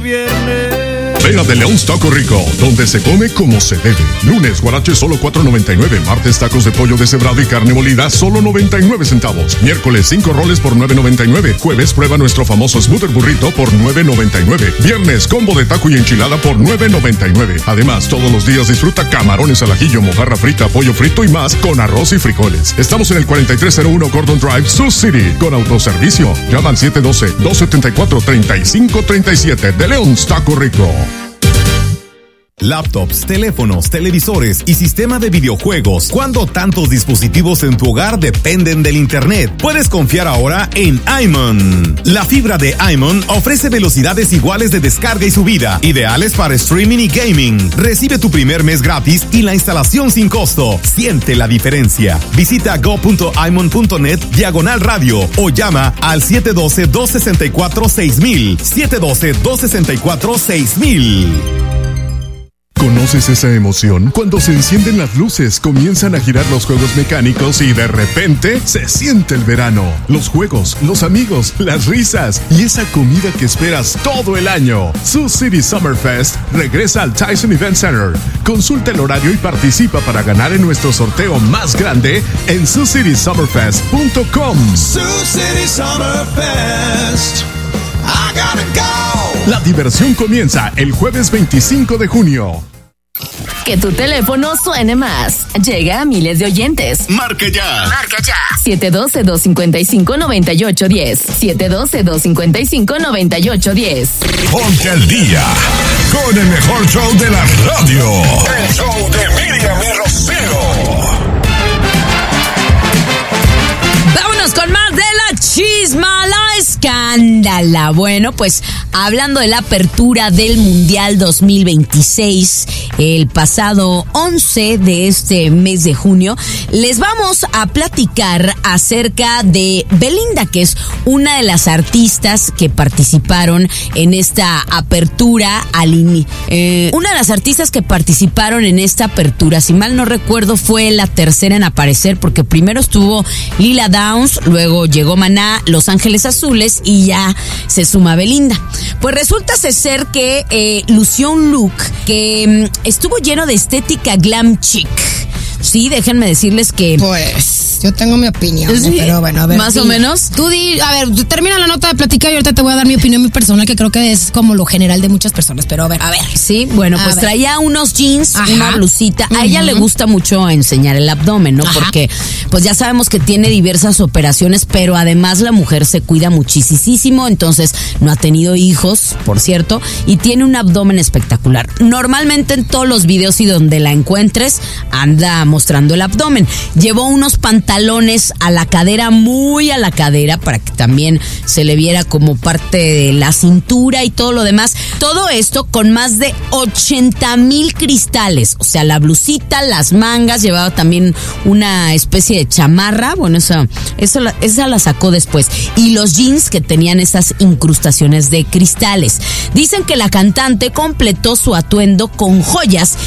viernes. Ven a de Leon's Taco Rico, donde se come como se debe. Lunes, guaraches solo $4.99. Martes, tacos de pollo deshebrado y carne molida, solo 99 centavos. Miércoles, 5 roles por $9.99. Jueves, prueba nuestro famoso Smoother Burrito por $9.99. Viernes, combo de taco y enchilada por $9.99. Además, todos los días disfruta camarones al ajillo, mojarra frita, pollo frito y más con arroz y frijoles. Estamos en el 4301 Gordon Drive, Sioux City, con autoservicio. Llama al 712-274-3537. De Leon's Taco Rico. Laptops, teléfonos, televisores y sistema de videojuegos. ¿Cuándo tantos dispositivos en tu hogar dependen del internet? Puedes confiar ahora en iMon. La fibra de iMon ofrece velocidades iguales de descarga y subida, ideales para streaming y gaming. Recibe tu primer mes gratis y la instalación sin costo. Siente la diferencia. Visita go.imon.net/radio o llama al 712-264-6000. 712-264-6000. ¿Conoces esa emoción? Cuando se encienden las luces, comienzan a girar los juegos mecánicos y de repente se siente el verano. Los juegos, los amigos, las risas y esa comida que esperas todo el año. Sioux City Summer Fest regresa al Tyson Event Center. Consulta el horario y participa para ganar en nuestro sorteo más grande en SiouxCitySummerFest.com. Sioux City Summer Fest. I gotta go. La diversión comienza el jueves 25 de junio. Que tu teléfono suene más. Llega a miles de oyentes. Marque ya. Marca ya. 712-255-9810. 712-255-9810. Ponte al día con el mejor show de la radio. El show de Miriam y Rocío. Vámonos con más de la chisma, la escándala. Bueno, pues hablando de la apertura del Mundial 2026, el pasado 11 de este mes de junio, les vamos a platicar acerca de Belinda, que es una de las artistas que participaron en esta apertura. Una de las artistas que participaron en esta apertura, si mal no recuerdo, fue la tercera en aparecer, porque primero estuvo Lila Downs, luego llegó Maná, Los Ángeles Azules y ya se suma Belinda. Pues resulta ser que lució un look que estuvo lleno de estética glam chic. Sí, déjenme decirles que... Pues, yo tengo mi opinión, sí, pero bueno, a ver. Más o menos. Tú termina la nota de platicar y ahorita te voy a dar mi opinión muy personal, que creo que es como lo general de muchas personas, pero a ver. Sí, bueno, pues traía unos jeans, una blusita. A ella le gusta mucho enseñar el abdomen, ¿no? Ajá. Porque, pues ya sabemos que tiene diversas operaciones, pero además la mujer se cuida muchísimo, entonces no ha tenido hijos, por cierto, y tiene un abdomen espectacular. Normalmente en todos los videos y donde la encuentres, anda mostrando el abdomen. Llevó unos pantalones a la cadera, muy a la cadera, para que también se le viera como parte de la cintura y todo lo demás. Todo esto con más de 80,000 cristales. O sea, la blusita, las mangas, llevaba también una especie de chamarra. Bueno, esa la sacó después. Y los jeans que tenían esas incrustaciones de cristales. Dicen que la cantante completó su atuendo con joyas